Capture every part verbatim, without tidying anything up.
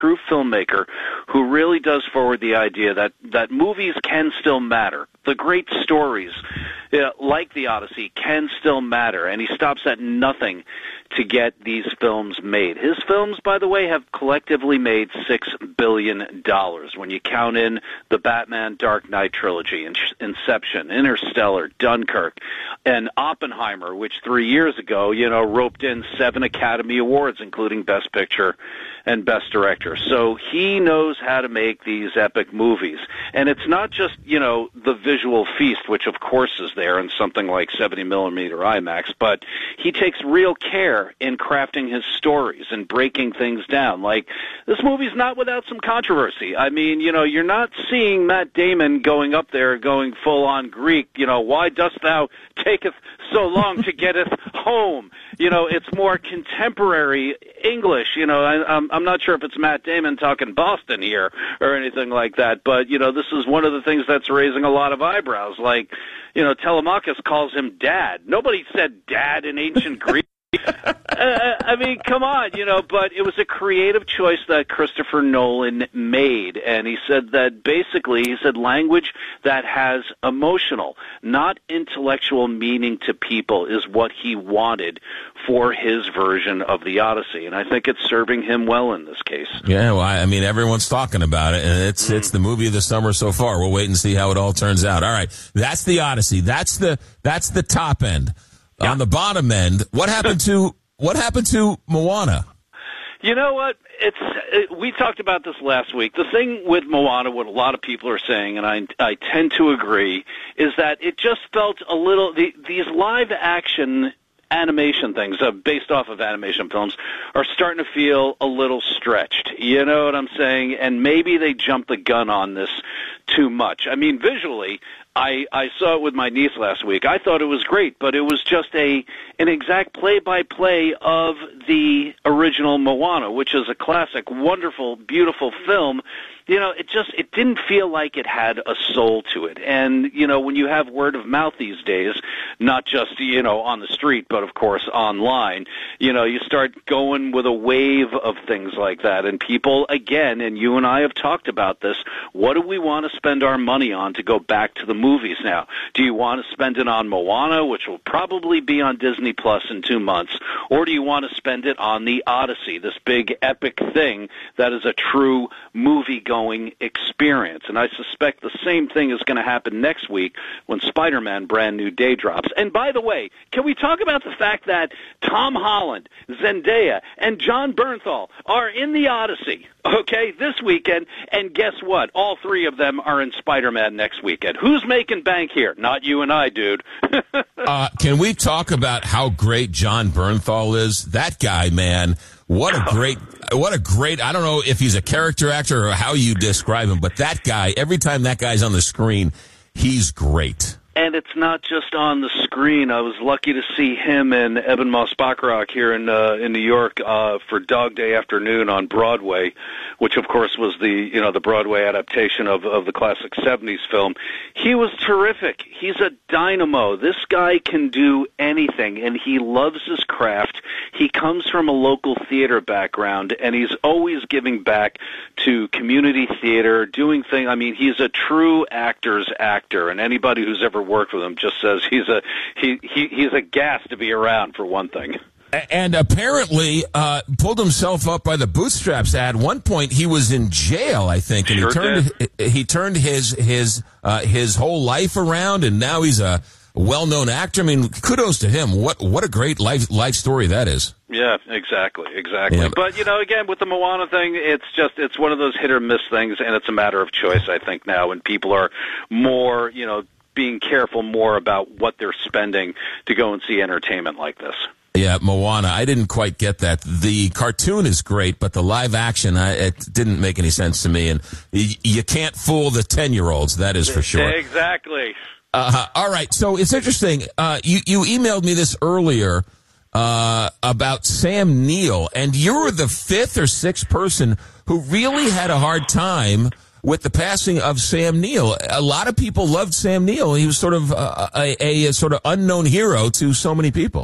true filmmaker who really does forward the idea that, that movies can still matter. The great stories, uh, like The Odyssey, can still matter, and he stops at nothing to get these films made. His films, by the way, have collectively made six billion dollars when you count in the Batman Dark Knight trilogy, Inception, Interstellar, Dunkirk, and Oppenheimer, which three years ago, you know, roped in seven Academy Awards, including Best Picture and Best Director. So he knows how to make these epic movies. And it's not just, you know, the visual feast, which of course is there in something like seventy millimeter IMAX, but he takes real care in crafting his stories and breaking things down. Like, this movie's not without some controversy. I mean, you know, you're not seeing Matt Damon going up there going full-on Greek, you know, why dost thou taketh so long to getteth home? You know, it's more contemporary English. You know, I, I'm, I'm not sure if it's Matt Damon talking Boston here or anything like that, but, you know, this is one of the things that's raising a lot of eyebrows. Like, you know, Telemachus calls him dad. Nobody said dad in ancient Greek. uh, I mean, come on, you know, but it was a creative choice that Christopher Nolan made, and he said that basically, he said language that has emotional, not intellectual meaning to people is what he wanted for his version of the Odyssey, and I think it's serving him well in this case. Yeah, well, I mean, everyone's talking about it, and it's mm. it's the movie of the summer so far. We'll wait and see how it all turns out. All right, that's the Odyssey. That's the that's the top end. Yeah. On the bottom end, what happened to what happened to Moana? You know what? It's it, we talked about this last week. The thing with Moana, what a lot of people are saying, and I I tend to agree, is that it just felt a little the, these live action animation things uh, based off of animation films are starting to feel a little stretched. You know what I'm saying? And maybe they jumped the gun on this too much. I mean, visually, I, I saw it with my niece last week. I thought it was great, but it was just a an exact play-by-play of the original Moana, which is a classic, wonderful, beautiful film. You know, it just, it didn't feel like it had a soul to it. And, you know, when you have word of mouth these days, not just, you know, on the street, but of course online, you know, you start going with a wave of things like that. And people, again, and you and I have talked about this, what do we want to spend our money on to go back to the movies now? Do you want to spend it on Moana, which will probably be on Disney Plus in two months, or do you want to spend it on the Odyssey, this big epic thing that is a true movie-going experience? And I suspect the same thing is going to happen next week when Spider-Man Brand New Day drops. And by the way, can we talk about the fact that Tom Holland, Zendaya, and John Bernthal are in the Odyssey, okay, this weekend, and guess what? All three of them are in Spider-Man next weekend. Who's making bank here? Not you and I, dude. uh, can we talk about how great John Bernthal is? That guy, man, what a great, what a great, I don't know if he's a character actor or how you describe him, but that guy, every time that guy's on the screen, he's great. And it's not just on the screen. I was lucky to see him and Eben Moss-Bachrach here in uh, in New York uh, for Dog Day Afternoon on Broadway, which of course was the you know the Broadway adaptation of of the classic seventies film. He was terrific. He's a dynamo. This guy can do anything, and he loves his craft. He comes from a local theater background, and he's always giving back to community theater, doing things. I mean, he's a true actor's actor, and anybody who's ever worked with him just says he's a he, he he's a gas to be around, for one thing. And apparently uh pulled himself up by the bootstraps. At one point he was in jail, I think, and sure he turned did. he turned his his uh his whole life around, and now he's a well-known actor. I mean, kudos to him. What what a great life life story that is. Yeah, exactly, exactly. Yeah. But, you know, again, with the Moana thing, it's just, it's one of those hit or miss things, and it's a matter of choice, I think, now, when people are more, you know, being careful more about what they're spending to go and see entertainment like this. Yeah, Moana, I didn't quite get that. The cartoon is great, but the live action, I, it didn't make any sense to me. And y- you can't fool the ten-year-olds, that is for sure. Exactly. Uh, all right, so it's interesting. Uh, you, you emailed me this earlier uh, about Sam Neill, and you were the fifth or sixth person who really had a hard time with the passing of Sam Neill. A lot of people loved Sam Neill. He was sort of a, a, a sort of unknown hero to so many people. Yeah,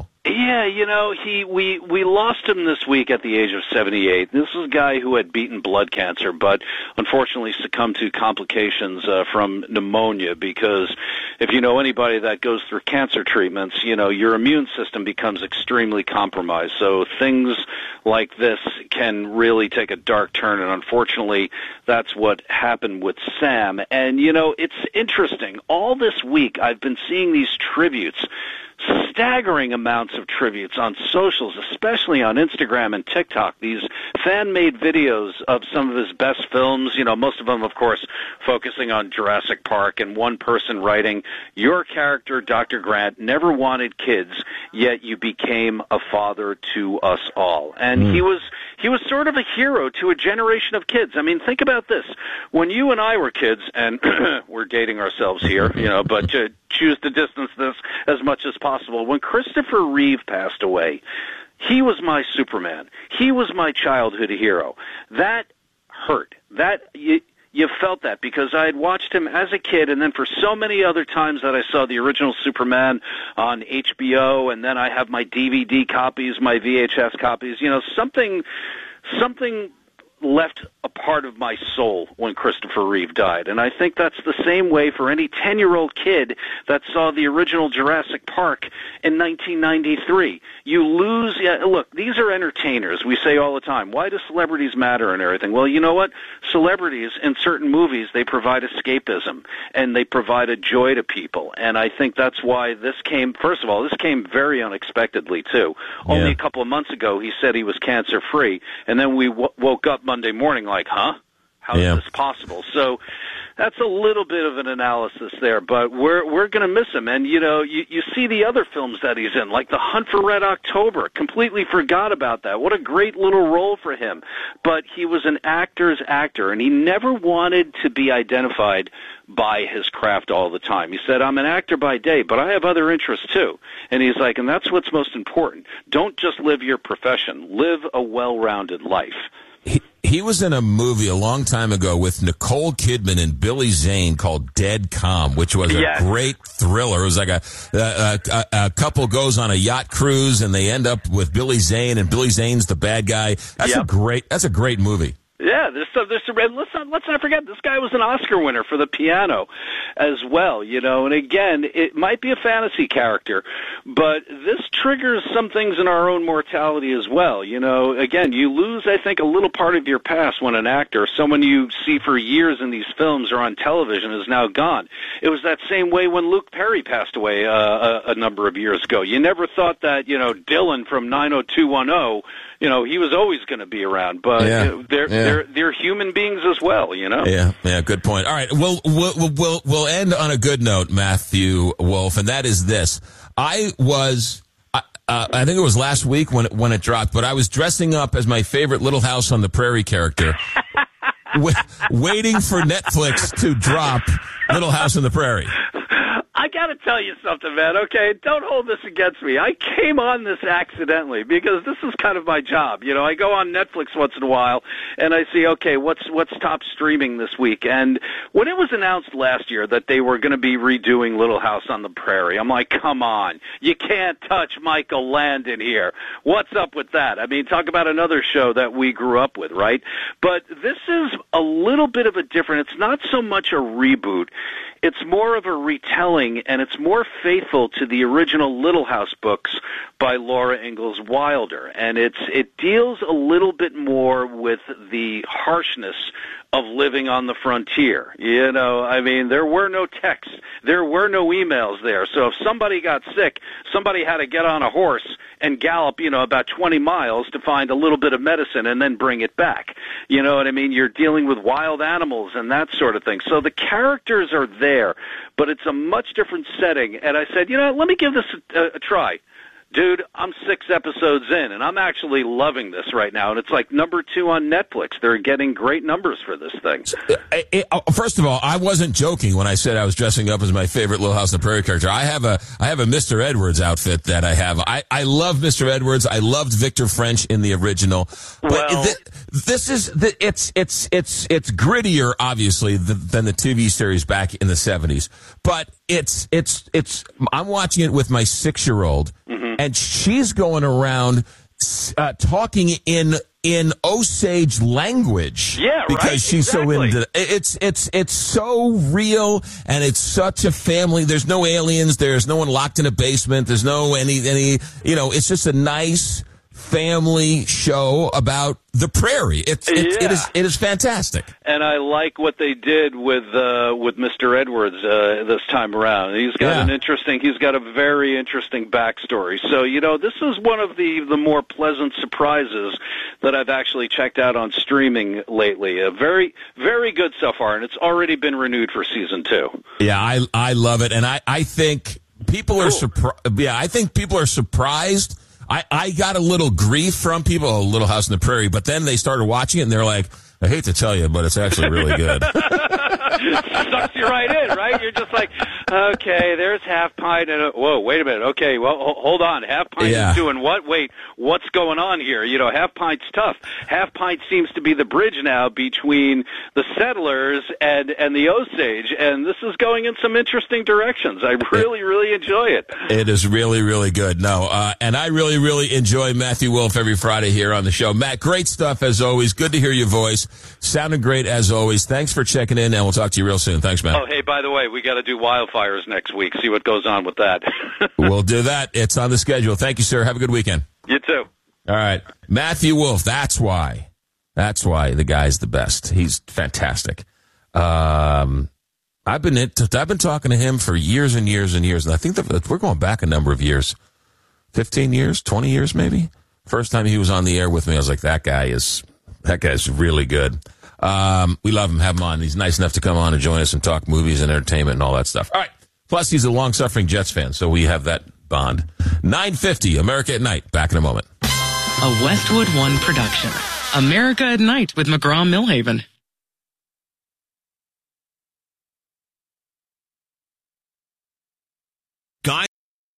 Yeah, you know, he we we lost him this week at the age of seventy-eight. This is a guy who had beaten blood cancer, but unfortunately succumbed to complications uh, from pneumonia, because if you know anybody that goes through cancer treatments, you know, your immune system becomes extremely compromised. So things like this can really take a dark turn, and unfortunately that's what happened with Sam. And, you know, it's interesting. All this week I've been seeing these tributes, staggering amounts of tributes on socials, especially on Instagram and TikTok, these fan-made videos of some of his best films, you know, most of them, of course, focusing on Jurassic Park, and one person writing, "Your character, Doctor Grant, never wanted kids, yet you became a father to us all." And mm. he was he was sort of a hero to a generation of kids. I mean, think about this. When you and I were kids, and we're dating ourselves here, you know, but to choose to distance this as much as possible. When Christopher Reeve passed away, he was my Superman. He was my childhood hero. That hurt. That you, you felt that, because I had watched him as a kid, and then for so many other times that I saw the original Superman on H B O, and then I have my D V D copies, my V H S copies. You know, something, something left a part of my soul when Christopher Reeve died. And I think that's the same way for any ten-year-old kid that saw the original Jurassic Park in nineteen ninety-three. You lose... Yeah, look, these are entertainers. We say all the time, why do celebrities matter and everything? Well, you know what? Celebrities, in certain movies, they provide escapism, and they provide a joy to people. And I think that's why this came... First of all, this came very unexpectedly, too. Yeah. Only a couple of months ago, he said he was cancer-free, and then we w- woke up Monday morning like, huh? How is yeah. this possible? So that's a little bit of an analysis there, but we're we're going to miss him. And, you know, you, you see the other films that he's in, like The Hunt for Red October. Completely forgot about that. What a great little role for him. But he was an actor's actor, and he never wanted to be identified by his craft all the time. He said, I'm an actor by day, but I have other interests too. And he's like, and that's what's most important. Don't just live your profession. Live a well-rounded life. He, he was in a movie a long time ago with Nicole Kidman and Billy Zane called Dead Calm, which was a yes. great thriller. It was like a, a, a, a couple goes on a yacht cruise, and they end up with Billy Zane, and Billy Zane's the bad guy. That's yep. a great. That's a great movie. Yeah, this, uh, this, let's not, let's not forget, this guy was an Oscar winner for The Piano as well, you know, and again, it might be a fantasy character, but this triggers some things in our own mortality as well, you know. Again, you lose, I think, a little part of your past when an actor, someone you see for years in these films or on television, is now gone. It was that same way when Luke Perry passed away uh, a, a number of years ago. You never thought that, you know, Dylan from nine oh two one oh, you know, he was always going to be around, but yeah, you know, they're yeah. they're they're human beings as well, you know. Yeah, yeah, good point. All right, we'll we'll we'll we'll end on a good note, Matthew Wolf, and that is this: I was, uh, I think it was last week when it, when it dropped, but I was dressing up as my favorite Little House on the Prairie character, w- waiting for Netflix to drop Little House on the Prairie. I got to tell you something, man, okay? Don't hold this against me. I came on this accidentally because this is kind of my job. You know, I go on Netflix once in a while, and I see, okay, what's what's top streaming this week? And when it was announced last year that they were going to be redoing Little House on the Prairie, I'm like, come on. You can't touch Michael Landon here. What's up with that? I mean, talk about another show that we grew up with, right? But this is a little bit of a different, it's not so much a reboot. It's more of a retelling, and it's more faithful to the original Little House books by Laura Ingalls Wilder. And it's it deals a little bit more with the harshness of living on the frontier. You know, I mean, there were no texts. There were no emails there. So if somebody got sick, somebody had to get on a horse and gallop, you know, about twenty miles to find a little bit of medicine and then bring it back. You know what I mean? You're dealing with wild animals and that sort of thing. So the characters are there, but it's a much different setting. And I said, you know, let me give this a, a, a try. Dude, I'm six episodes in, and I'm actually loving this right now. And it's like number two on Netflix. They're getting great numbers for this thing. It, it, first of all, I wasn't joking when I said I was dressing up as my favorite Little House on the Prairie character. I have a I have a Mister Edwards outfit that I have. I, I love Mister Edwards. I loved Victor French in the original. But well, th- this is the, it's it's it's it's grittier, obviously, than the T V series back in the seventies. But it's it's it's. I'm watching it with my six-year-old. mm-hmm. and she's going around uh, talking in in Osage language. Yeah, because right? she's exactly. so into it's it's it's so real, and it's such a family. There's no aliens. There's no one locked in a basement. There's no any any you know. It's just a nice family show about the prairie. It's it, yeah. it is it is fantastic. And I like what they did with uh, with Mister Edwards uh, this time around. He's got Yeah. an interesting. He's got a very interesting backstory. So you know, this is one of the the more pleasant surprises that I've actually checked out on streaming lately. Uh, very very good so far, and it's already been renewed for season two. Yeah, I I love it, and I I think people are Cool. surprised. Yeah, I think people are surprised. I, I got a little grief from people, oh, Little House on the Prairie, but then they started watching it and they're like, I hate to tell you, but it's actually really good. Sucks you right in, right? You're just like, okay, there's Half Pint, and whoa, wait a minute. Okay, well, ho- hold on. Half Pint Yeah. is doing what? Wait, what's going on here? You know, Half Pint's tough. Half Pint seems to be the bridge now between the settlers and and the Osage, and this is going in some interesting directions. I really, really enjoy it. It is really, really good. No, uh, and I really, really enjoy Matthew Wolf every Friday here on the show. Matt, great stuff as always. Good to hear your voice. Sounded great as always. Thanks for checking in, and we'll talk to you real soon. Thanks, Matt. Oh, hey, by the way, we got to do wildfires next week. See what goes on with that. We'll do that. It's on the schedule. Thank you, sir. Have a good weekend. You too. All right. Matthew Wolf. That's why. That's why the guy's the best. He's fantastic. Um, I've been I've been talking to him for years and years and years, and I think that we're going back a number of years, fifteen years, twenty years, maybe. First time he was on the air with me, I was like, that guy is that guy's really good. Um, we love him. Have him on. He's nice enough to come on and join us and talk movies and entertainment and all that stuff. All right. Plus, he's a long-suffering Jets fan, so we have that bond. nine fifty, America at Night. Back in a moment. A Westwood One production. America at Night with McGraw-Millhaven. Guys,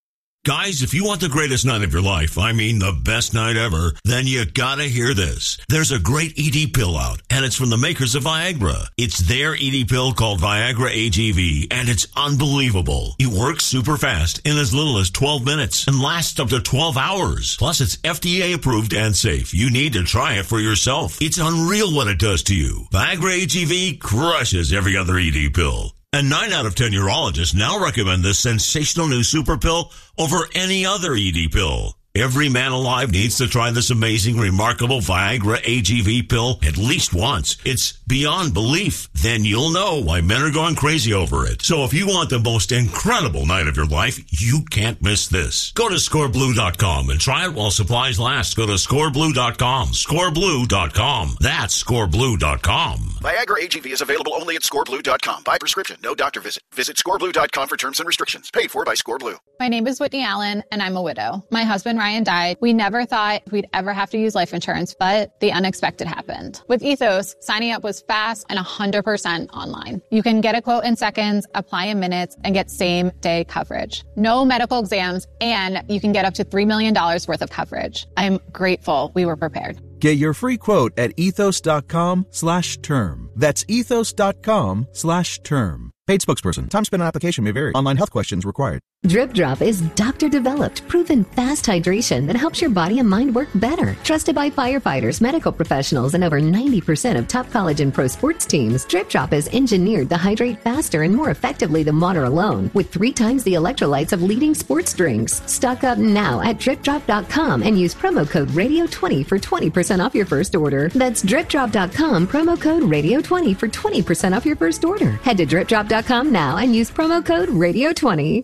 guys, if you want the greatest night of your life, I mean the best night ever, then you gotta hear this. There's a great E D pill out, and it's from the makers of Viagra. It's their E D pill called Viagra A G V, and it's unbelievable. It works super fast in as little as twelve minutes and lasts up to twelve hours. Plus, it's F D A approved and safe. You need to try it for yourself. It's unreal what it does to you. Viagra A G V crushes every other E D pill. And nine out of ten urologists now recommend this sensational new super pill over any other E D pill. Every man alive needs to try this amazing, remarkable Viagra A G V pill at least once. It's beyond belief. Then you'll know why men are going crazy over it. So if you want the most incredible night of your life, you can't miss this. Go to score blue dot com and try it while supplies last. Go to score blue dot com. score blue dot com. That's score blue dot com. Viagra A G V is available only at score blue dot com. By prescription, no doctor visit. Visit score blue dot com for terms and restrictions. Paid for by ScoreBlue. My name is Whitney Allen, and I'm a widow. My husband, Ryan, died. We never thought we'd ever have to use life insurance, but the unexpected happened. With Ethos, signing up was fast and one hundred percent online. You can get a quote in seconds, apply in minutes, and get same-day coverage. No medical exams, and you can get up to three million dollars worth of coverage. I'm grateful we were prepared. Get your free quote at ethos.com slash term. That's ethos.com slash term. Paid spokesperson. Time spent on application may vary. Online health questions required. Drip Drop is doctor-developed, proven fast hydration that helps your body and mind work better. Trusted by firefighters, medical professionals, and over ninety percent of top college and pro sports teams, Drip Drop is engineered to hydrate faster and more effectively than water alone, with three times the electrolytes of leading sports drinks. Stock up now at drip drop dot com and use promo code radio twenty for twenty percent off your first order. That's drip drop dot com, promo code radio twenty for twenty percent off your first order. Head to drip drop dot com now and use promo code radio twenty.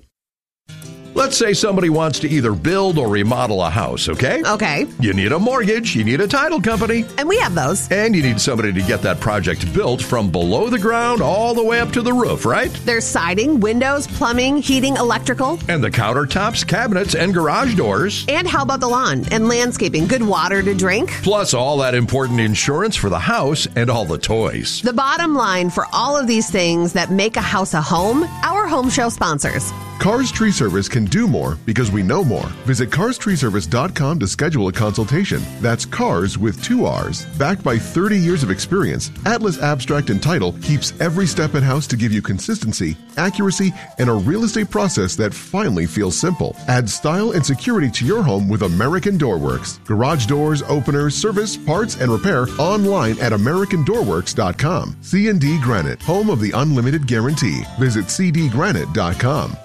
Let's say somebody wants to either build or remodel a house, okay? Okay. You need a mortgage, you need a title company. And we have those. And you need somebody to get that project built from below the ground all the way up to the roof, right? There's siding, windows, plumbing, heating, electrical. And the countertops, cabinets, and garage doors. And how about the lawn and landscaping? Good water to drink. Plus all that important insurance for the house and all the toys. The bottom line for all of these things that make a house a home, our Our home show sponsors. Cars Tree Service can do more because we know more. Visit cars tree service dot com to schedule a consultation. That's cars with two R's. Backed by thirty years of experience, Atlas Abstract and Title keeps every step in-house to give you consistency, accuracy, and a real estate process that finally feels simple. Add style and security to your home with American Door Works. Garage doors, openers, service, parts, and repair online at american door works dot com. C and D Granite, home of the unlimited guarantee. Visit c d granite dot com.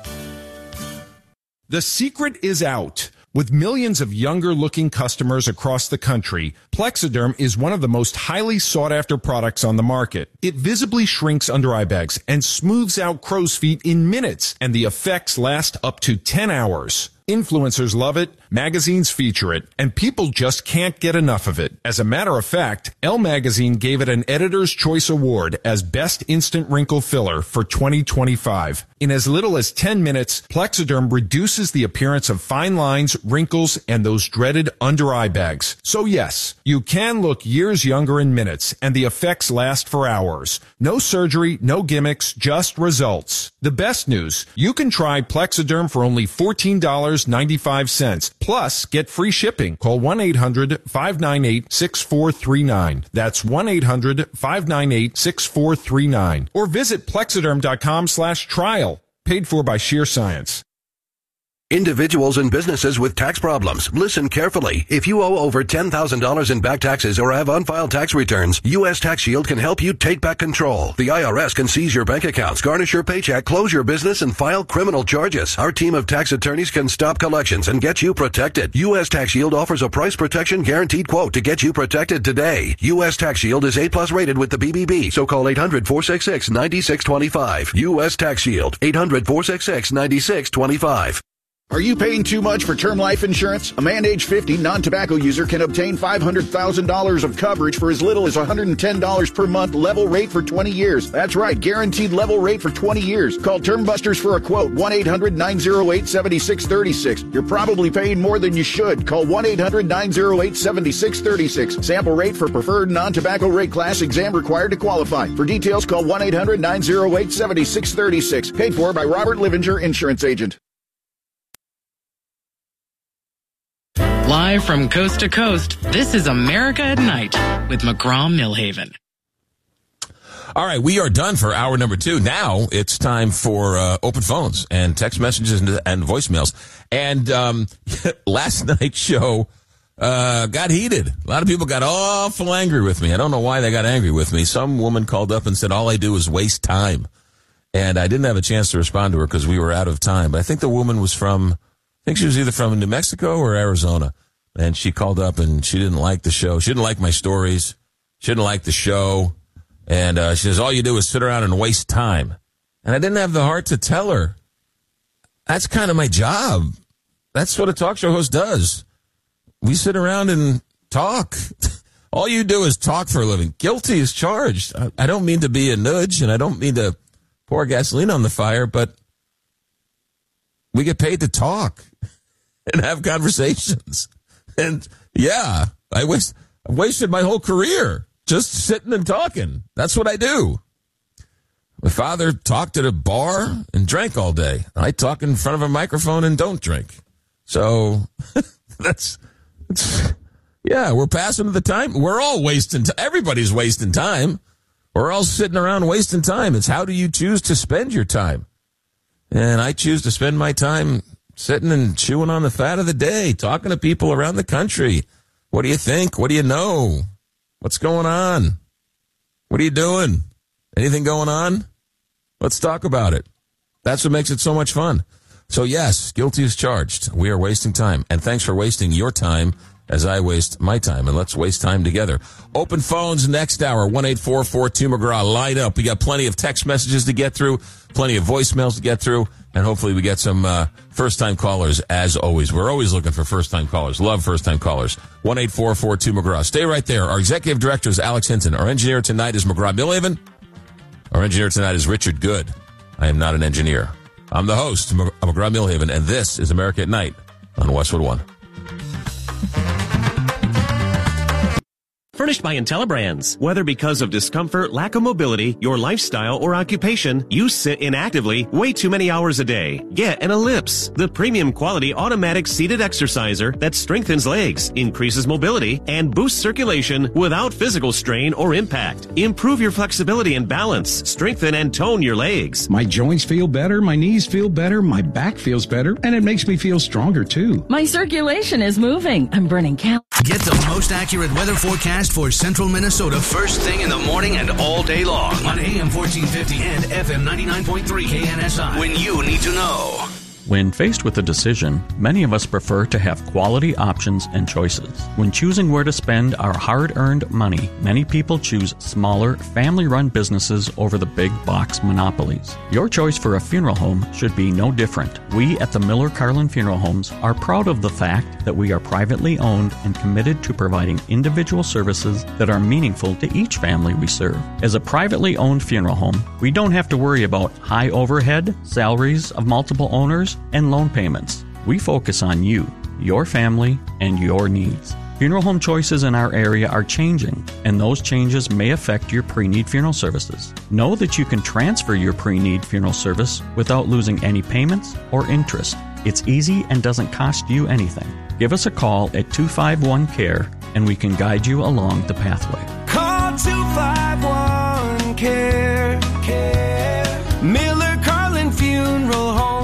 The secret is out. With millions of younger-looking customers across the country, Plexiderm is one of the most highly sought-after products on the market. It visibly shrinks under-eye bags and smooths out crow's feet in minutes, and the effects last up to ten hours. Influencers love it, magazines feature it, and people just can't get enough of it. As a matter of fact, Elle Magazine gave it an Editor's Choice Award as Best Instant Wrinkle Filler for twenty twenty-five. In as little as ten minutes, Plexiderm reduces the appearance of fine lines, wrinkles, and those dreaded under-eye bags. So yes, you can look years younger in minutes, and the effects last for hours. No surgery, no gimmicks, just results. The best news, you can try Plexiderm for only fourteen dollars and ninety-five cents. Plus, get free shipping. Call one eight hundred five nine eight six four three nine. That's one eight hundred five nine eight six four three nine. Or visit plexiderm.com slash trial. Paid for by Sheer Science. Individuals and businesses with tax problems, listen carefully. If you owe over ten thousand dollars in back taxes or have unfiled tax returns, U S Tax Shield can help you take back control. The I R S can seize your bank accounts, garnish your paycheck, close your business, and file criminal charges. Our team of tax attorneys can stop collections and get you protected. U S Tax Shield offers a price protection guaranteed quote to get you protected today. U S Tax Shield is A plus rated with the B B B, so call eight hundred four six six nine six two five. U S Tax Shield, eight hundred four six six nine six two five. Are you paying too much for term life insurance? A man age fifty, non-tobacco user can obtain five hundred thousand dollars of coverage for as little as one hundred ten dollars per month, level rate for twenty years. That's right, guaranteed level rate for twenty years. Call Term Busters for a quote, one eight hundred nine oh eight seven six three six. You're probably paying more than you should. Call one eight hundred nine oh eight seven six three six. Sample rate for preferred non-tobacco rate class, exam required to qualify. For details, call one eight hundred nine oh eight seven six three six. Paid for by Robert Livinger, Insurance Agent. Live from coast to coast, this is America at Night with McGraw-Milhaven. All right, we are done for hour number two. Now it's time for uh, open phones and text messages and, and voicemails. And um, last night's show uh, got heated. A lot of people got awful angry with me. I don't know why they got angry with me. Some woman called up and said, all I do is waste time. And I didn't have a chance to respond to her because we were out of time. But I think the woman was from... I think she was either from New Mexico or Arizona, and she called up and she didn't like the show. She didn't like my stories. She didn't like the show, and uh, she says, all you do is sit around and waste time. And I didn't have the heart to tell her. That's kind of my job. That's what a talk show host does. We sit around and talk. All you do is talk for a living. Guilty as charged. I, I don't mean to be a nudge, and I don't mean to pour gasoline on the fire, but we get paid to talk and have conversations. And yeah, I waste, I wasted my whole career just sitting and talking. That's what I do. My father talked at a bar and drank all day. I talk in front of a microphone and don't drink. So that's, that's yeah, we're passing the time. We're all wasting time. Everybody's wasting time. We're all sitting around wasting time. It's how do you choose to spend your time? And I choose to spend my time sitting and chewing on the fat of the day, talking to people around the country. What do you think? What do you know? What's going on? What are you doing? Anything going on? Let's talk about it. That's what makes it so much fun. So yes, guilty as charged. We are wasting time. And thanks for wasting your time as I waste my time. And let's waste time together. Open phones next hour, one eight four four two McGraw. Light up. We got plenty of text messages to get through, plenty of voicemails to get through, and hopefully we get some uh, first-time callers as always. We're always looking for first-time callers. Love first-time callers. one eight four four two McGraw. Stay right there. Our executive director is Alex Hinton. Our engineer tonight is McGraw-Milhaven. Our engineer tonight is Richard Good. I am not an engineer. I'm the host, McGraw-Milhaven, and this is America at Night on Westwood One. Furnished by IntelliBrands. Whether because of discomfort, lack of mobility, your lifestyle, or occupation, you sit inactively way too many hours a day. Get an Ellipse, the premium quality automatic seated exerciser that strengthens legs, increases mobility, and boosts circulation without physical strain or impact. Improve your flexibility and balance. Strengthen and tone your legs. My joints feel better, my knees feel better, my back feels better, and it makes me feel stronger too. My circulation is moving. I'm burning calories. Get the most accurate weather forecast for central Minnesota first thing in the morning and all day long on A M fourteen fifty and F M ninety-nine point three K N S I. When you need to know. When faced with a decision, many of us prefer to have quality options and choices. When choosing where to spend our hard-earned money, many people choose smaller, family-run businesses over the big box monopolies. Your choice for a funeral home should be no different. We at the Miller Carlin Funeral Homes are proud of the fact that we are privately owned and committed to providing individual services that are meaningful to each family we serve. As a privately owned funeral home, we don't have to worry about high overhead, salaries of multiple owners, and loan payments. We focus on you, your family, and your needs. Funeral home choices in our area are changing, and those changes may affect your pre-need funeral services. Know that you can transfer your pre-need funeral service without losing any payments or interest. It's easy and doesn't cost you anything. Give us a call at two five one C A R E, and we can guide you along the pathway. Call two five one C A R E, C A R E. Miller Carlin Funeral Homes.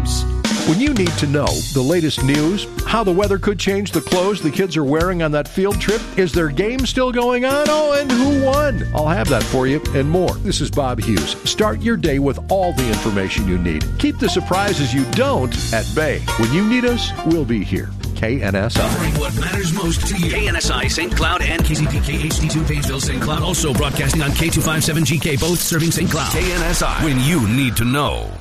When you need to know the latest news, how the weather could change the clothes the kids are wearing on that field trip, is their game still going on? Oh, and who won? I'll have that for you and more. This is Bob Hughes. Start your day with all the information you need. Keep the surprises you don't at bay. When you need us, we'll be here. K N S I. Covering what matters most to you. K N S I, Saint Cloud, and K Z P K H D two, Painesville, Saint Cloud. Also broadcasting on K two fifty-seven G K, both serving Saint Cloud. K N S I. When you need to know.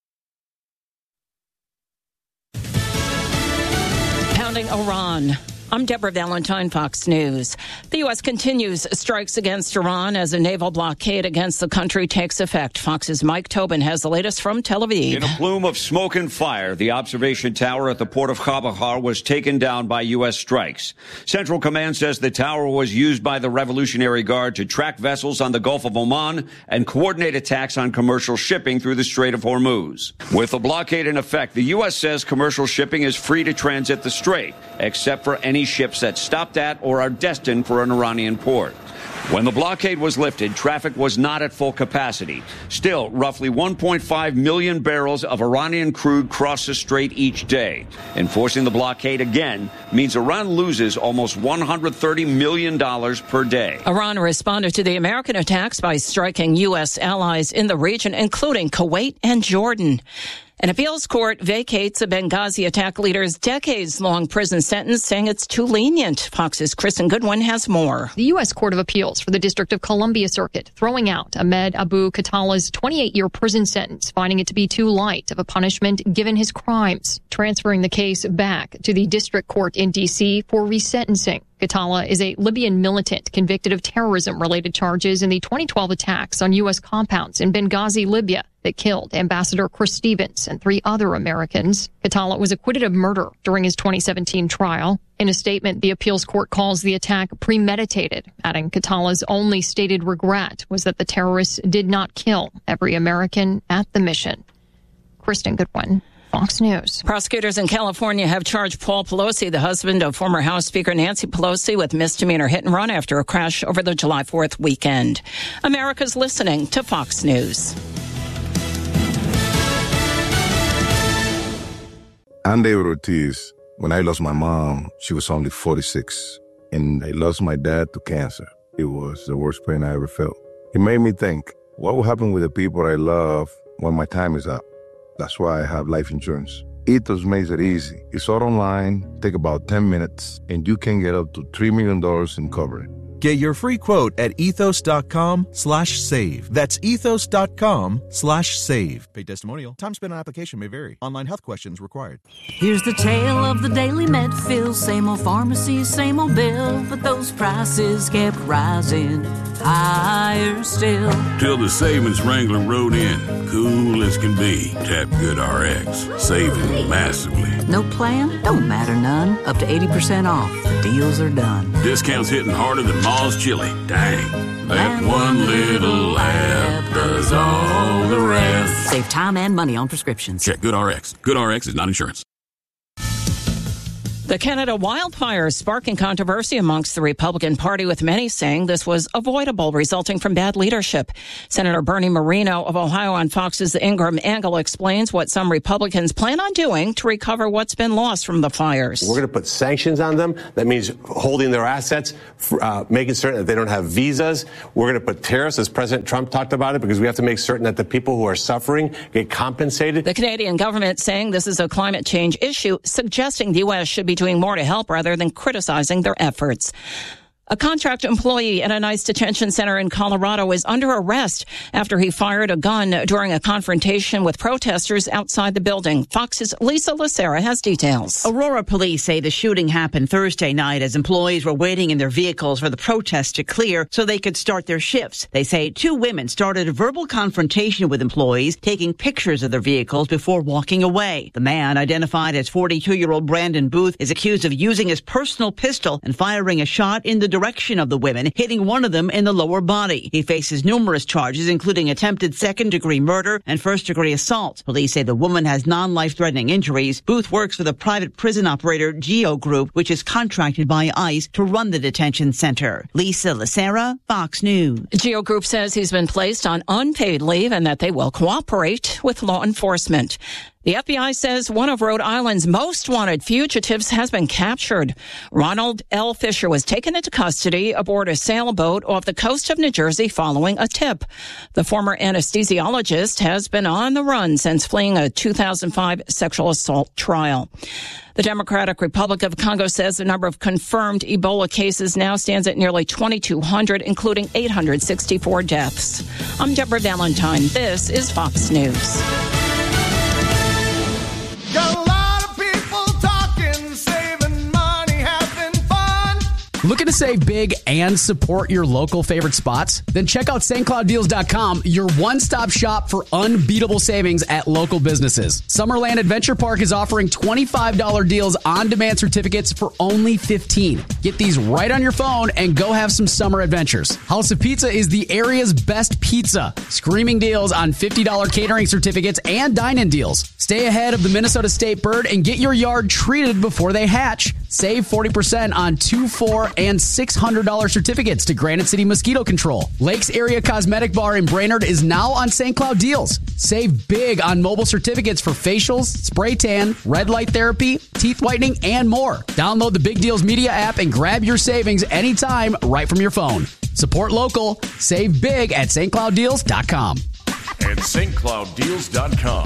Iran. I'm Deborah Valentine, Fox News. The U S continues strikes against Iran as a naval blockade against the country takes effect. Fox's Mike Tobin has the latest from Tel Aviv. In a plume of smoke and fire, the observation tower at the port of Chabahar was taken down by U S strikes. Central Command says the tower was used by the Revolutionary Guard to track vessels on the Gulf of Oman and coordinate attacks on commercial shipping through the Strait of Hormuz. With the blockade in effect, the U S says commercial shipping is free to transit the strait, except for any ships that stopped at or are destined for an Iranian port. When the blockade was lifted, traffic was not at full capacity. Still, roughly one point five million barrels of Iranian crude cross the strait each day. Enforcing the blockade again means Iran loses almost one hundred thirty million dollars per day. Iran responded to the American attacks by striking U S allies in the region, including Kuwait and Jordan. An appeals court vacates a Benghazi attack leader's decades-long prison sentence, saying it's too lenient. Fox's Kristen Goodwin has more. The U S Court of Appeals for the District of Columbia Circuit throwing out Ahmed Abu Khattala's twenty-eight-year prison sentence, finding it to be too light of a punishment given his crimes, transferring the case back to the district court in D C for resentencing. Khattala is a Libyan militant convicted of terrorism-related charges in the twenty twelve attacks on U S compounds in Benghazi, Libya, that killed Ambassador Chris Stevens and three other Americans. Khattala was acquitted of murder during his twenty seventeen trial. In a statement, the appeals court calls the attack premeditated, adding Khattala's only stated regret was that the terrorists did not kill every American at the mission. Kristen Goodwin, Fox News. Prosecutors in California have charged Paul Pelosi, the husband of former House Speaker Nancy Pelosi, with misdemeanor hit and run after a crash over the July fourth weekend. America's listening to Fox News. I'm David Ortiz. When I lost my mom, she was only forty-six, and I lost my dad to cancer. It was the worst pain I ever felt. It made me think, what will happen with the people I love when my time is up? That's why I have life insurance. Ethos makes it easy. It's all online, take about ten minutes, and you can get up to three million dollars in coverage. Get your free quote at ethos.com slash save. That's ethos.com slash save. Paid testimonial. Time spent on application may vary. Online health questions required. Here's the tale of the daily med fill. Same old pharmacy, same old bill. But those prices kept rising higher still. Till the savings wrangler rode in. Cool as can be. Tap Good R X. Saving massively. No plan? Don't matter none. Up to eighty percent off. The deals are done. Discounts hitting harder than Ma's chili. Dang, that one little app does all the rest. Save time and money on prescriptions. Check GoodRx. GoodRx is not insurance. The Canada wildfires sparking controversy amongst the Republican Party, with many saying this was avoidable, resulting from bad leadership. Senator Bernie Moreno of Ohio on Fox's Ingram Angle explains what some Republicans plan on doing to recover what's been lost from the fires. We're going to put sanctions on them. That means holding their assets, uh, making certain that they don't have visas. We're going to put tariffs, as President Trump talked about it, because we have to make certain that the people who are suffering get compensated. The Canadian government saying this is a climate change issue, suggesting the U S should be doing more to help rather than criticizing their efforts. A contract employee at a ICE detention center in Colorado is under arrest after he fired a gun during a confrontation with protesters outside the building. Fox's Lisa Lacera has details. Aurora police say the shooting happened Thursday night as employees were waiting in their vehicles for the protest to clear so they could start their shifts. They say two women started a verbal confrontation with employees, taking pictures of their vehicles before walking away. The man, identified as forty-two-year-old Brandon Booth, is accused of using his personal pistol and firing a shot in the direction of the women, hitting one of them in the lower body. He faces numerous charges, including attempted second-degree murder and first-degree assault. Police say the woman has non-life-threatening injuries. Booth works for the private prison operator Geo Group, which is contracted by ICE to run the detention center. Lisa Lacera, Fox News. Geo Group says he's been placed on unpaid leave and that they will cooperate with law enforcement. The F B I says one of Rhode Island's most wanted fugitives has been captured. Ronald L. Fisher was taken into custody aboard a sailboat off the coast of New Jersey following a tip. The former anesthesiologist has been on the run since fleeing a two thousand five sexual assault trial. The Democratic Republic of Congo says the number of confirmed Ebola cases now stands at nearly twenty-two hundred, including eight hundred sixty-four deaths. I'm Deborah Valentine. This is Fox News. Got a lot of people talking, saving money, having fun. Looking to save big and support your local favorite spots? Then check out Saint Cloud Deals dot com, your one-stop shop for unbeatable savings at local businesses. Summerland Adventure Park is offering twenty-five dollars deals on-demand certificates for only fifteen dollars. Get these right on your phone and go have some summer adventures. House of Pizza is the area's best pizza. Screaming deals on fifty dollars catering certificates and dine-in deals. Stay ahead of the Minnesota State bird and get your yard treated before they hatch. Save forty percent on two, four, and six hundred dollars certificates to Granite City Mosquito Control. Lakes Area Cosmetic Bar in Brainerd is now on Saint Cloud Deals. Save big on mobile certificates for facials, spray tan, red light therapy, teeth whitening, and more. Download the Big Deals Media app and grab your savings anytime right from your phone. Support local. Save big at Saint Cloud Deals dot com. And Saint Cloud Deals dot com.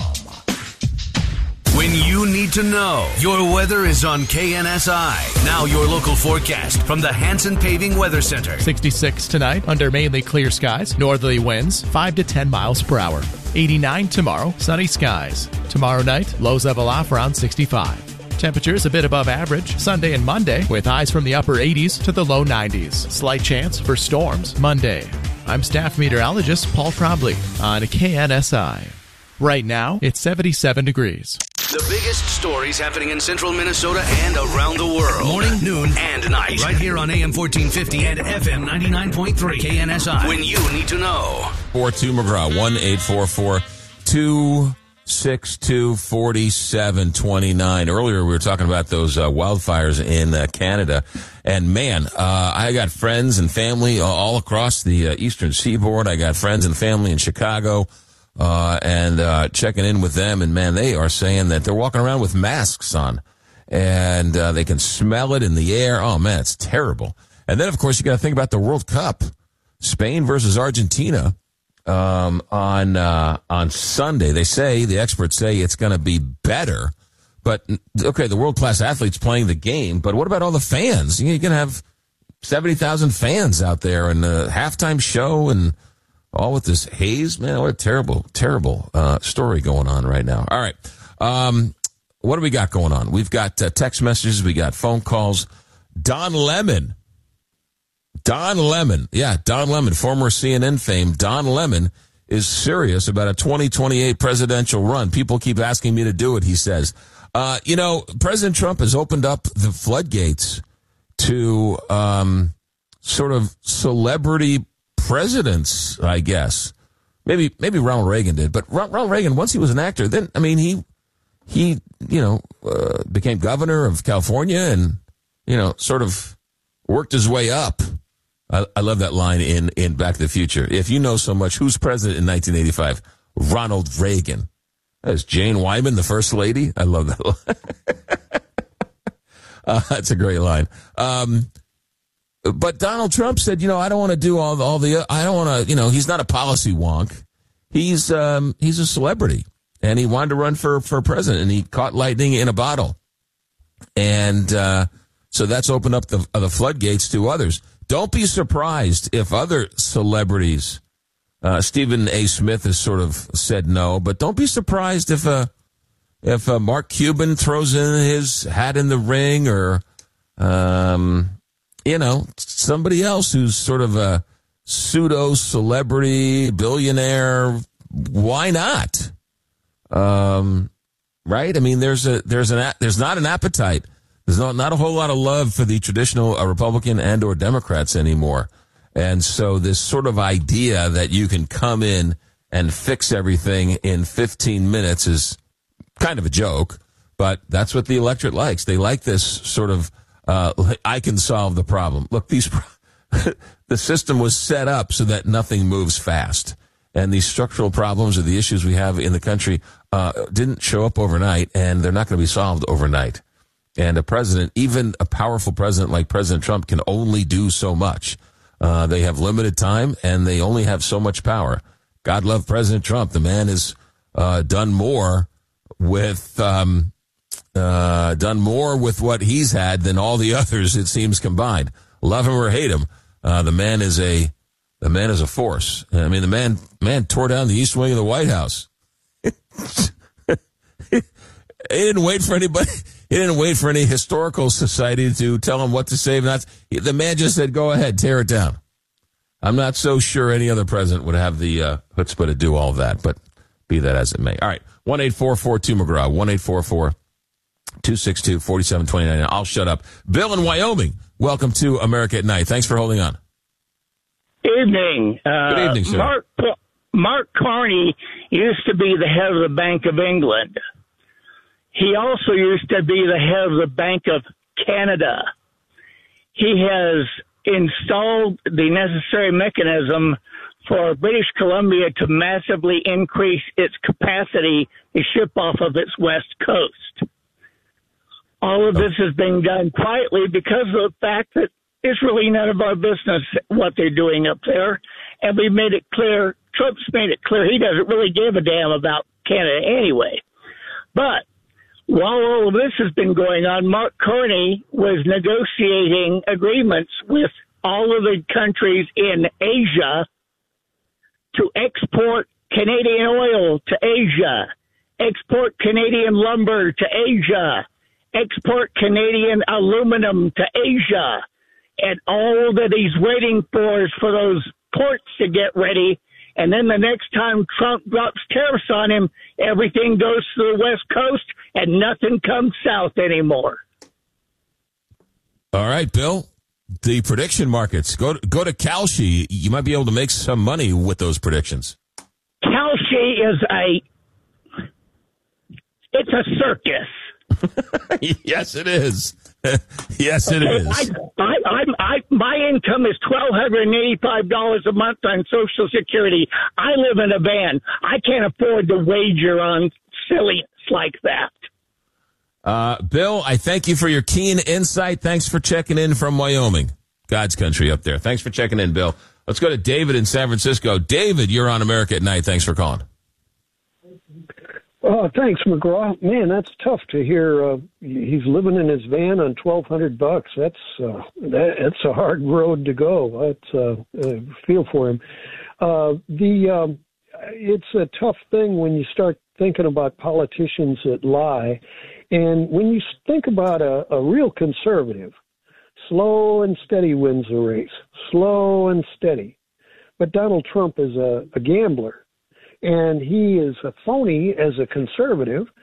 When you need to know, your weather is on K N S I. Now your local forecast from the Hanson Paving Weather Center. sixty-six tonight under mainly clear skies. Northerly winds five to ten miles per hour. eighty-nine tomorrow, sunny skies. Tomorrow night, lows level off around sixty-five. Temperatures a bit above average Sunday and Monday with highs from the upper eighties to the low nineties. Slight chance for storms Monday. I'm staff meteorologist Paul Trombley on K N S I. Right now, it's seventy-seven degrees. The biggest stories happening in central Minnesota and around the world. Morning, noon, and night. Right here on A M fourteen fifty and F M ninety-nine point three K N S I. When you need to know. four two McGraw, one eight four four two six two four seven two nine. Earlier, we were talking about those uh, wildfires in uh, Canada. And, man, uh, I got friends and family all across the uh, eastern seaboard. I got friends and family in Chicago. Uh, and, uh, checking in with them, and man, they are saying that they're walking around with masks on, and, uh, they can smell it in the air. Oh man, it's terrible. And then, of course, you got to think about the World Cup, Spain versus Argentina, um, on, uh, on Sunday. They say, the experts say it's going to be better, but okay, the world-class athletes playing the game, but what about all the fans? You're going to have seventy thousand fans out there and a halftime show and, all with this haze, man, what a terrible, terrible uh, story going on right now. All right. Um, what do we got going on? We've got uh, text messages. We got phone calls. Don Lemon. Don Lemon. Yeah, Don Lemon, former C N N fame. Don Lemon is serious about a twenty twenty-eight presidential run. People keep asking me to do it, he says. Uh, you know, President Trump has opened up the floodgates to um, sort of celebrity presidents, I guess. Maybe maybe Ronald Reagan did, but Ronald Reagan, once he was an actor, then, I mean, he, he you know, uh, became governor of California and, you know, sort of worked his way up. I, I love that line in, in Back to the Future. If you know so much, who's president in nineteen eighty-five? Ronald Reagan. That's Jane Wyman, the first lady. I love that line. uh, that's a great line. Um, But Donald Trump said, you know, I don't want to do all the, all the, I don't want to, you know, he's not a policy wonk. He's, um, he's a celebrity and he wanted to run for, for president and he caught lightning in a bottle. And, uh, so that's opened up the, uh, the floodgates to others. Don't be surprised if other celebrities, uh, Stephen A. Smith has sort of said no, but don't be surprised if, uh, if, uh, Mark Cuban throws in his hat in the ring or, um, you know, somebody else who's sort of a pseudo-celebrity, billionaire. Why not? Um, right? I mean, there's a there's an there's not an appetite. There's not not a whole lot of love for the traditional uh, Republican and or Democrats anymore. And so this sort of idea that you can come in and fix everything in fifteen minutes is kind of a joke. But that's what the electorate likes. They like this sort of. Uh, I can solve the problem. Look, these the system was set up so that nothing moves fast, and these structural problems or the issues we have in the country uh, didn't show up overnight, and they're not going to be solved overnight. And a president, even a powerful president like President Trump, can only do so much. Uh, they have limited time, and they only have so much power. God love President Trump. The man has uh, done more with. Um, Uh, done more with what he's had than all the others, it seems, combined. Love him or hate him, uh, the man is a the man is a force. I mean, the man man tore down the east wing of the White House. He didn't wait for anybody. He didn't wait for any historical society to tell him what to say. Not the man just said, "Go ahead, tear it down." I'm not so sure any other president would have the uh, chutzpah to do all of that, but be that as it may. All right, one eight four four two McGraw, one eight four four. two six two, four seven two nine. I'll shut up. Bill in Wyoming, welcome to America at Night. Thanks for holding on. Evening. Uh, Good evening, sir. Mark, Mark Carney used to be the head of the Bank of England. He also used to be the head of the Bank of Canada. He has installed the necessary mechanism for British Columbia to massively increase its capacity to ship off of its west coast. All of this has been done quietly because of the fact that it's really none of our business what they're doing up there. And we made it clear, Trump's made it clear he doesn't really give a damn about Canada anyway. But while all of this has been going on, Mark Carney was negotiating agreements with all of the countries in Asia to export Canadian oil to Asia, export Canadian lumber to Asia, export Canadian aluminum to Asia. And all that he's waiting for is for those ports to get ready. And then the next time Trump drops tariffs on him, everything goes to the West Coast and nothing comes south anymore. All right, Bill. The prediction markets. Go to, go to Kalshi. You might be able to make some money with those predictions. Kalshi is a, it's a circus. Yes, it is. Yes, it okay, is. I, I, I'm, I, my income is twelve eighty-five dollars a month on Social Security. I live in a van. I can't afford to wager on silliness like that. Uh, Bill, I thank you for your keen insight. Thanks for checking in from Wyoming. God's country up there. Thanks for checking in, Bill. Let's go to David in San Francisco. David, you're on America at Night. Thanks for calling. Oh, thanks, McGraw. Man, that's tough to hear. Uh, he's living in his van on twelve hundred bucks. That's uh, that, that's a hard road to go. That's uh, uh, feel for him. Uh, the um, it's a tough thing when you start thinking about politicians that lie, and when you think about a, a real conservative, slow and steady wins the race. Slow and steady. But Donald Trump is a, a gambler. And he is a phony as a conservative,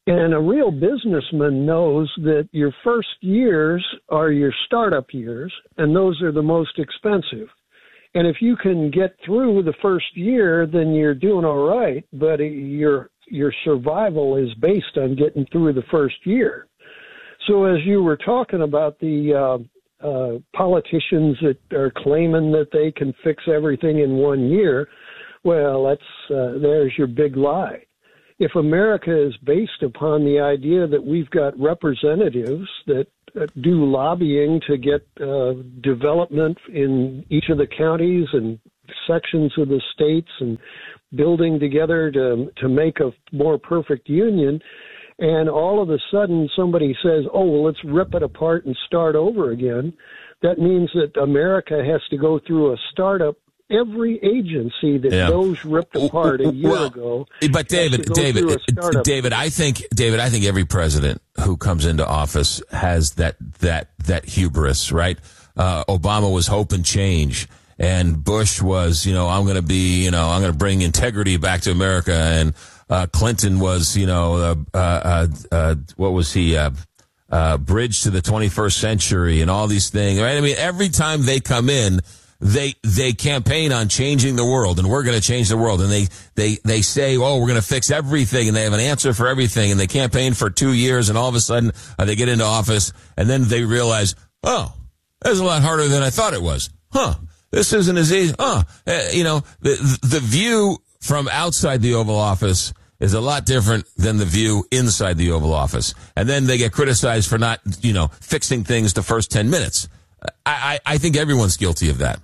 And a real businessman knows that your first years are your startup years, and those are the most expensive. And if you can get through the first year, then you're doing all right, but your your survival is based on getting through the first year. So as you were talking about the uh, uh, politicians that are claiming that they can fix everything in one year, well, that's uh, there's your big lie. If America is based upon the idea that we've got representatives that uh, do lobbying to get uh, development in each of the counties and sections of the states and building together to to make a more perfect union, and all of a sudden somebody says, oh, well, let's rip it apart and start over again, that means that America has to go through a startup. Every agency that yeah. those ripped apart a year well, ago. But David, David, David, I think, David, I think every president who comes into office has that that that hubris, right? Uh, Obama was hope and change, and Bush was, you know, I'm going to be, you know, I'm going to bring integrity back to America, and uh, Clinton was, you know, uh, uh, uh, what was he? Uh, uh, bridge to the twenty-first century, and all these things, right? I mean, every time they come in. They they campaign on changing the world, and we're going to change the world. And they, they, they say, oh, we're going to fix everything, and they have an answer for everything. And they campaign for two years, and all of a sudden uh, they get into office, and then they realize, oh, that's a lot harder than I thought it was. Huh, this isn't as easy. Huh, uh, you know, the, the view from outside the Oval Office is a lot different than the view inside the Oval Office. And then they get criticized for not, you know, fixing things the first ten minutes. I, I, I think everyone's guilty of that.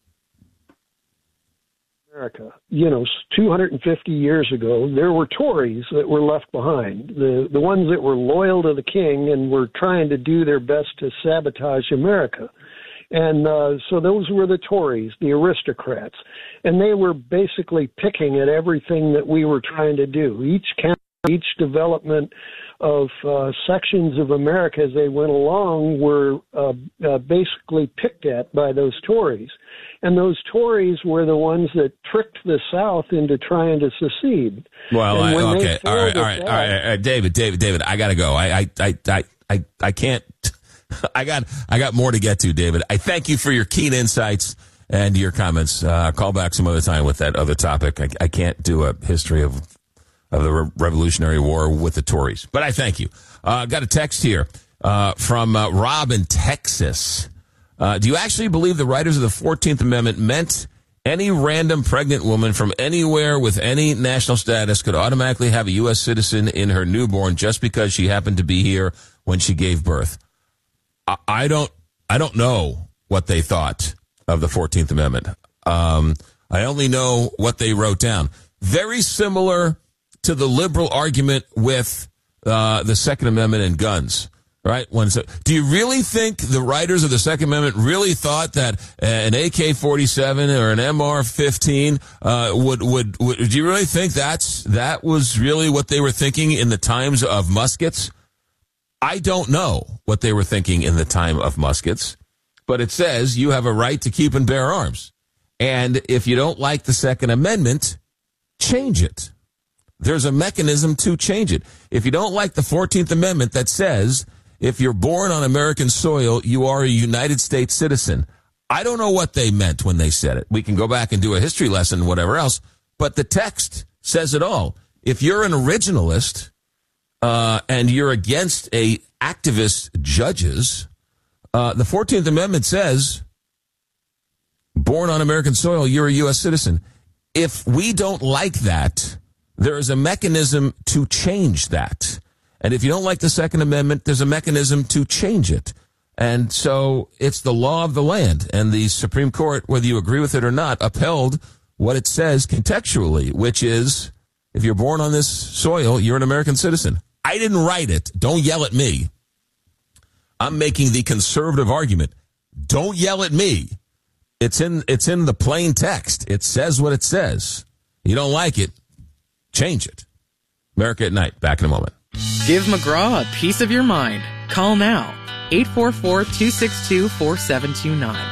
America. You know, two hundred fifty years ago, there were Tories that were left behind, the the ones that were loyal to the king and were trying to do their best to sabotage America. And uh, so those were the Tories, the aristocrats. And they were basically picking at everything that we were trying to do. Each county, each development of uh, sections of America as they went along were uh, uh, basically picked at by those Tories. And those Tories were the ones that tricked the South into trying to secede. Well, I, okay, all right, all right, all right, all right, David, David, David, I got to go. I, I, I, I, I, I can't. I got, I got more to get to, David. I thank you for your keen insights and your comments. Uh, call back some other time with that other topic. I, I can't do a history of of the Re- Revolutionary War with the Tories, but I thank you. Uh, got a text here uh, from uh, Rob in Texas. Uh, do you actually believe the writers of the fourteenth Amendment meant any random pregnant woman from anywhere with any national status could automatically have a U S citizen in her newborn just because she happened to be here when she gave birth? I, I don't. I don't know what they thought of the fourteenth Amendment. Um, I only know what they wrote down. Very similar to the liberal argument with uh, the Second Amendment and guns. Right? When so, do you really think the writers of the Second Amendment really thought that an A K forty-seven or an M R fifteen uh, would, would would? Do you really think that's that was really what they were thinking in the times of muskets? I don't know what they were thinking in the time of muskets, but it says you have a right to keep and bear arms, and if you don't like the Second Amendment, change it. There's a mechanism to change it. If you don't like the fourteenth Amendment that says if you're born on American soil, you are a United States citizen. I don't know what they meant when they said it. We can go back and do a history lesson, whatever else, but the text says it all. If you're an originalist uh, and you're against a activist judges, uh, the fourteenth Amendment says born on American soil, you're a U S citizen. If we don't like that, there is a mechanism to change that. And if you don't like the Second Amendment, there's a mechanism to change it. And so it's the law of the land. And the Supreme Court, whether you agree with it or not, upheld what it says contextually, which is if you're born on this soil, you're an American citizen. I didn't write it. Don't yell at me. I'm making the conservative argument. Don't yell at me. It's in, it's in the plain text. It says what it says. You don't like it, change it. America at Night. Back in a moment. Give McGraw a piece of your mind. Call now. eight four four, two six two, four seven two nine.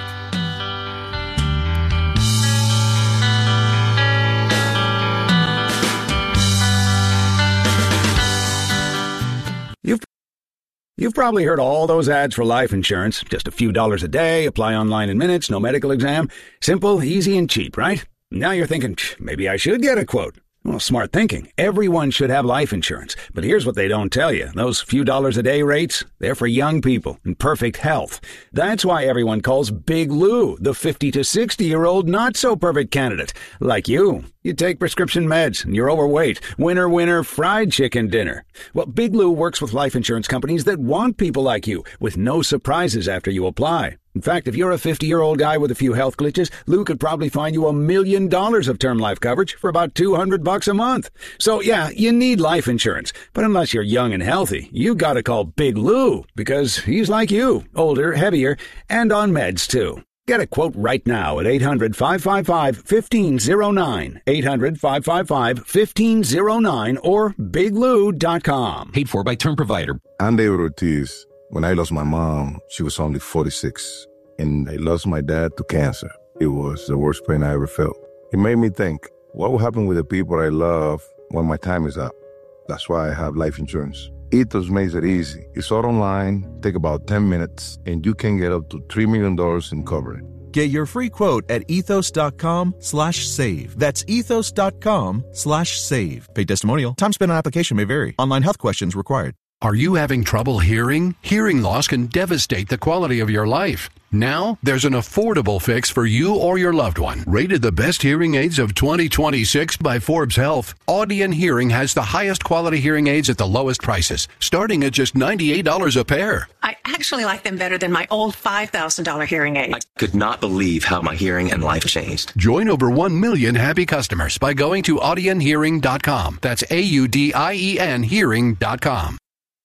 You've probably heard all those ads for life insurance. Just a few dollars a day, apply online in minutes, no medical exam. Simple, easy, and cheap, right? Now you're thinking, maybe I should get a quote. Well, smart thinking. Everyone should have life insurance. But here's what they don't tell you. Those few dollars a day rates, they're for young people in perfect health. That's why everyone calls Big Lou the fifty to sixty-year-old not-so-perfect candidate. Like you. You take prescription meds and you're overweight. Winner, winner, fried chicken dinner. Well, Big Lou works with life insurance companies that want people like you, with no surprises after you apply. In fact, if you're a fifty-year-old guy with a few health glitches, Lou could probably find you a million dollars of term life coverage for about two hundred bucks a month. So yeah, you need life insurance. But unless you're young and healthy, you gotta call Big Lou, because he's like you, older, heavier, and on meds too. Get a quote right now at eight hundred, five five five, one five zero nine, eight hundred, five five five, one five zero nine, or big lou dot com. Paid for by Term Provider. I'm David Ortiz. When I lost my mom, she was only forty-six, and I lost my dad to cancer. It was the worst pain I ever felt. It made me think, what will happen with the people I love when my time is up? That's why I have life insurance. Ethos makes it easy. It's all online, take about ten minutes, and you can get up to three million dollars in coverage. Get your free quote at ethos.com slash save. That's ethos.com slash save. Paid testimonial. Time spent on application may vary. Online health questions required. Are you having trouble hearing? Hearing loss can devastate the quality of your life. Now, there's an affordable fix for you or your loved one. Rated the best hearing aids of twenty twenty-six by Forbes Health, Audion Hearing has the highest quality hearing aids at the lowest prices, starting at just ninety-eight dollars a pair. I actually like them better than my old five thousand dollars hearing aid. I could not believe how my hearing and life changed. Join over one million happy customers by going to audion hearing dot com. That's A U D I E N hearing dot com.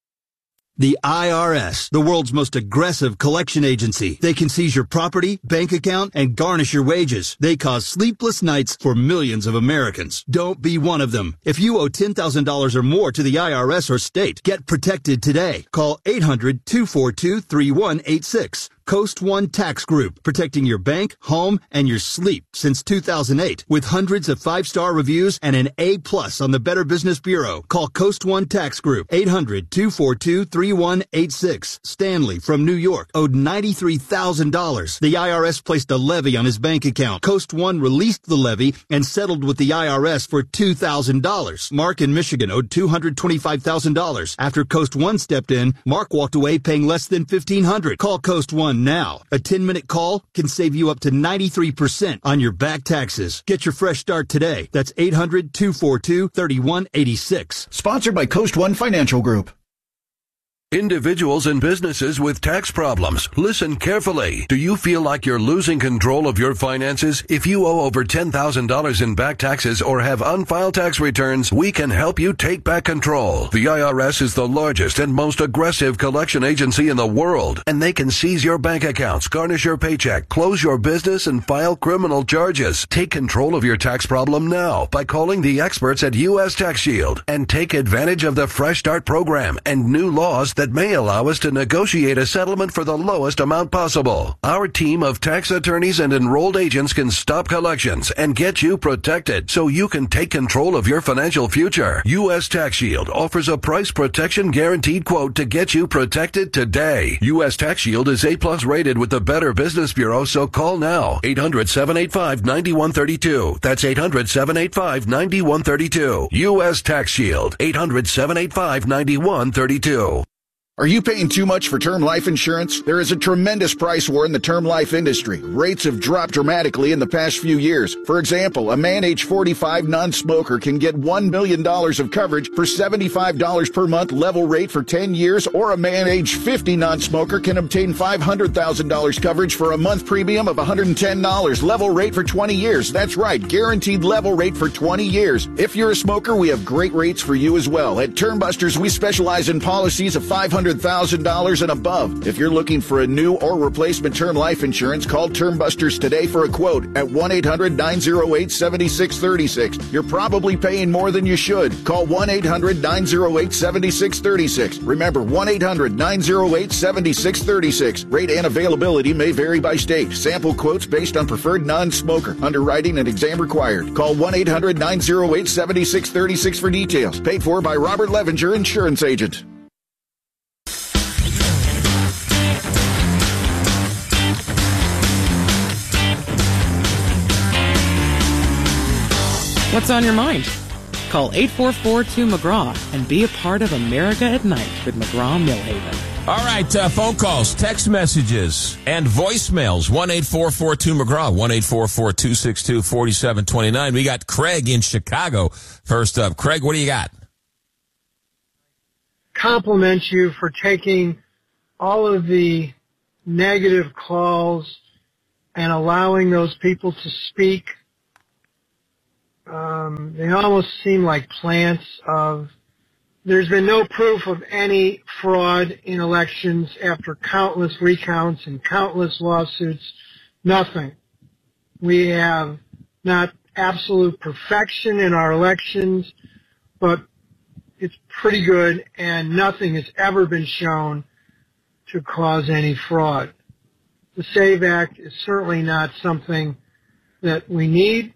The I R S, the world's most aggressive collection agency. They can seize your property, bank account, and garnish your wages. They cause sleepless nights for millions of Americans. Don't be one of them. If you owe ten thousand dollars or more to the I R S or state, get protected today. Call eight hundred, two four two, three one eight six. Coast One Tax Group, protecting your bank, home, and your sleep since two thousand eight. With hundreds of five-star reviews and an A plus on the Better Business Bureau. Call Coast One Tax Group, eight hundred, two four two, three one eight six. Stanley from New York owed ninety-three thousand dollars. The I R S placed a levy on his bank account. Coast One released the levy and settled with the I R S for two thousand dollars. Mark in Michigan owed two hundred twenty-five thousand dollars. After Coast One stepped in, Mark walked away paying less than fifteen hundred dollars. Call Coast One now. A ten-minute call can save you up to ninety-three percent on your back taxes. Get your fresh start today. That's eight hundred, two four two, three one eight six. Sponsored by Coast One Financial Group. Individuals and businesses with tax problems, listen carefully. Do you feel like you're losing control of your finances? If you owe over ten thousand dollars in back taxes or have unfiled tax returns, we can help you take back control. The I R S is the largest and most aggressive collection agency in the world, and they can seize your bank accounts, garnish your paycheck, close your business, and file criminal charges. Take control of your tax problem now by calling the experts at U S Tax Shield and take advantage of the Fresh Start program and new laws that may allow us to negotiate a settlement for the lowest amount possible. Our team of tax attorneys and enrolled agents can stop collections and get you protected so you can take control of your financial future. U S Tax Shield offers a price protection guaranteed quote to get you protected today. U S Tax Shield is A plus rated with the Better Business Bureau, so call now. eight hundred, seven eight five, nine one three two. That's eight hundred, seven eight five, nine one three two. U S Tax Shield. eight hundred, seven eight five, nine one three two. Are you paying too much for term life insurance? There is a tremendous price war in the term life industry. Rates have dropped dramatically in the past few years. For example, a man age forty-five non-smoker can get one million dollars of coverage for seventy-five dollars per month level rate for ten years, or a man age fifty non-smoker can obtain five hundred thousand dollars coverage for a month premium of one hundred ten dollars level rate for twenty years. That's right, guaranteed level rate for twenty years. If you're a smoker, we have great rates for you as well. At Term Busters, we specialize in policies of five hundred thousand dollars and above. If you're looking for a new or replacement term life insurance, call Term Busters today for a quote at one eight hundred, nine oh eight, seven six three six. You're probably paying more than you should. Call one eight hundred, nine oh eight, seven six three six. Remember, one eight hundred, nine oh eight, seven six three six. Rate and availability may vary by state. Sample quotes based on preferred non-smoker. Underwriting and exam required. Call one eight hundred, nine oh eight, seven six three six for details. Paid for by Robert Levenger, Insurance Agent. What's on your mind? Call eight four four two McGraw and be a part of America at Night with McGraw-Millhaven. All right, uh, phone calls, text messages, and voicemails. one eight four four two McGraw, one eight four four two six two four seven two nine. We got Craig in Chicago first up. Craig, what do you got? Compliment you for taking all of the negative calls and allowing those people to speak. Um, they almost seem like plants of, there's been no proof of any fraud in elections after countless recounts and countless lawsuits. Nothing. We have not absolute perfection in our elections, but it's pretty good, and nothing has ever been shown to cause any fraud. The SAVE Act is certainly not something that we need,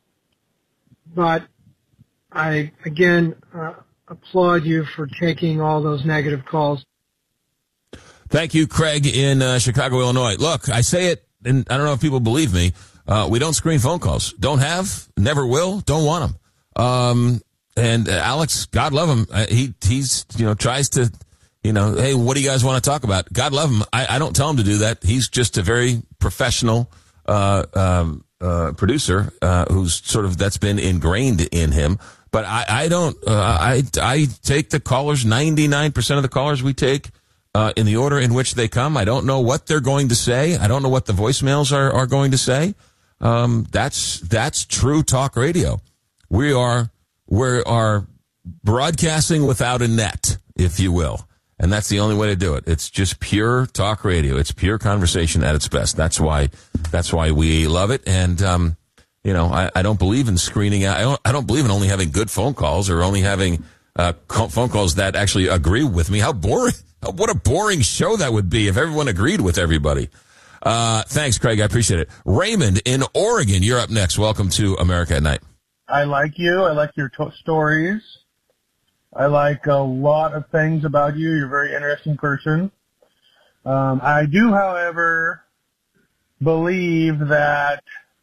but I, again, uh, applaud you for taking all those negative calls. Thank you, Craig, in uh, Chicago, Illinois. Look, I say it, and I don't know if people believe me. Uh, we don't screen phone calls. Don't have, never will, don't want them. Um, and uh, Alex, God love him. Uh, he he's you know tries to, you know, hey, what do you guys want to talk about? God love him. I, I don't tell him to do that. He's just a very professional uh, um, uh, producer uh, who's sort of that's been ingrained in him. But I, I don't. Uh, I I take the callers. ninety-nine percent of the callers we take uh, in the order in which they come. I don't know what they're going to say. I don't know what the voicemails are are going to say. Um, that's that's true talk radio. We are we are broadcasting without a net, if you will, and that's the only way to do it. It's just pure talk radio. It's pure conversation at its best. That's why that's why we love it. And um, you know, I, I don't believe in screening out. I don't, I don't believe in only having good phone calls or only having uh, phone calls that actually agree with me. How boring! What a boring show that would be if everyone agreed with everybody. Uh, thanks, Craig. I appreciate it. Raymond in Oregon, you're up next. Welcome to America at Night. I like you. I like your to- stories. I like a lot of things about you. You're a very interesting person. Um, I do, however, believe that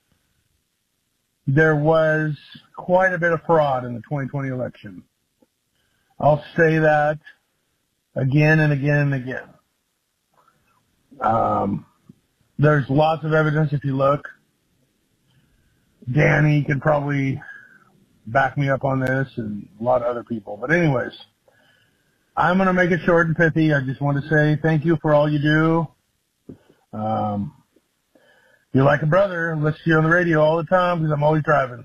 there was quite a bit of fraud in the twenty twenty election. I'll say that again and again and again. Um, there's lots of evidence if you look. Danny could probably back me up on this and a lot of other people. But anyways, I'm going to make it short and pithy. I just want to say thank you for all you do. Um, you're like a brother. I listen to you on the radio all the time because I'm always driving.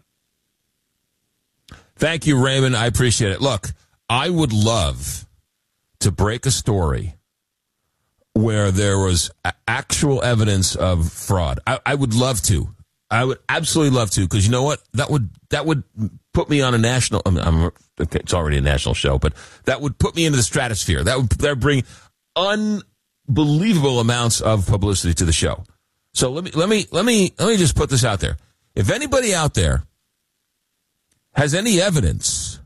Thank you, Raymond. I appreciate it. Look, I would love to break a story where there was a- actual evidence of fraud. I, I would love to. I would absolutely love to, because you know what? That would that would put me on a national. I mean, I'm, okay, it's already a national show, but that would put me into the stratosphere. That would that would bring unbelievable amounts of publicity to the show. So let me let me let me let me just put this out there. If anybody out there has any evidence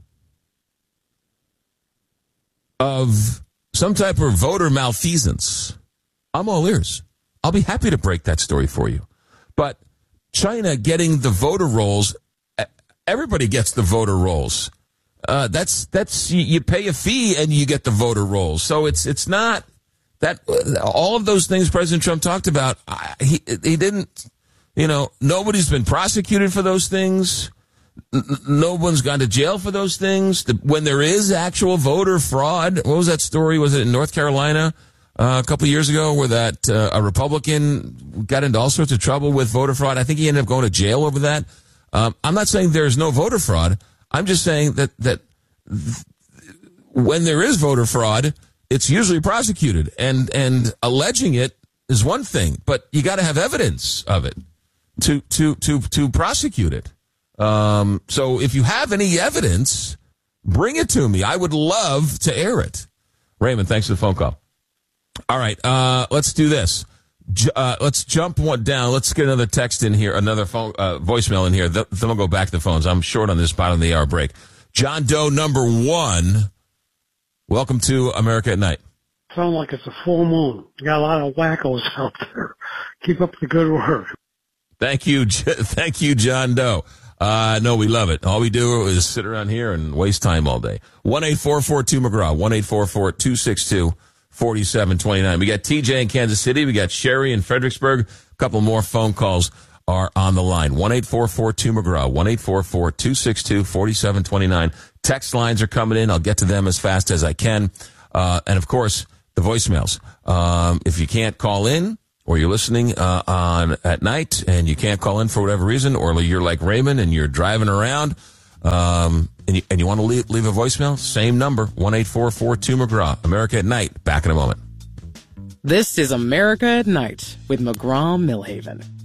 of some type of voter malfeasance, I'm all ears. I'll be happy to break that story for you. But China getting the voter rolls, everybody gets the voter rolls. Uh, that's that's you, you pay a fee and you get the voter rolls. So it's it's not that all of those things President Trump talked about. He he didn't, you know, nobody's been prosecuted for those things. No one's gone to jail for those things. When there is actual voter fraud, what was that story? Was it in North Carolina uh, a couple of years ago where that uh, a Republican got into all sorts of trouble with voter fraud? I think he ended up going to jail over that. Um, I'm not saying there's no voter fraud. I'm just saying that that th- when there is voter fraud, it's usually prosecuted, and and alleging it is one thing, but you got to have evidence of it to to to to prosecute it. Um, so if you have any evidence, bring it to me. I would love to air it. Raymond, thanks for the phone call. All right, uh, let's do this. J- uh, let's jump one down. Let's get another text in here, another phone uh, voicemail in here. Th- then we'll go back to the phones. I'm short on this bottom of the hour break. John Doe number one. Welcome to America at Night. Sounds like it's a full moon. You got a lot of wackos out there. Keep up the good work. Thank you, J- thank you, John Doe. Uh, no, we love it. All we do is sit around here and waste time all day. one eight four four two McGraw, one eight four four two six two four seven two nine. We got T J in Kansas City. We got Sherry in Fredericksburg. A couple more phone calls are on the line. one eight four four two McGraw, one eight four four two six two four seven two nine. Text lines are coming in. I'll get to them as fast as I can. Uh, and of course, the voicemails. Um, if you can't call in, or you're listening uh, on at night and you can't call in for whatever reason, or you're like Raymond and you're driving around um, and you, and you want to leave, leave a voicemail, same number, one eight four four two McGraw. America at Night. Back in a moment. This is America at Night with McGraw Millhaven.